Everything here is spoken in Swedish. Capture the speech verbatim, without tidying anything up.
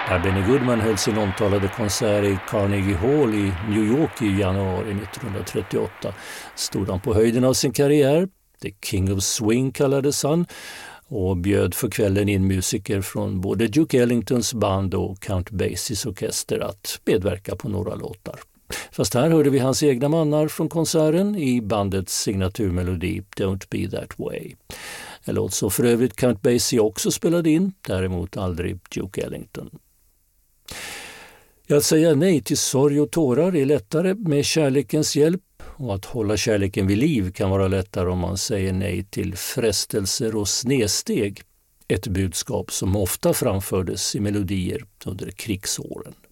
När Benny Goodman höll sin omtalade konsert i Carnegie Hall i New York i januari nittonhundratrettioåtta stod han på höjden av sin karriär. The King of Swing kallades han och bjöd för kvällen in musiker från både Duke Ellingtons band och Count Basies orkester att medverka på några låtar. Fast här hörde vi hans egna mannar från konserten i bandets signaturmelodi Don't Be That Way. En låt som för övrigt Count Basie också spelade in, däremot aldrig Duke Ellington. Att säga nej till sorg och tårar är lättare med kärlekens hjälp, och att hålla kärleken vid liv kan vara lättare om man säger nej till frestelser och snedsteg. Ett budskap som ofta framfördes i melodier under krigsåren.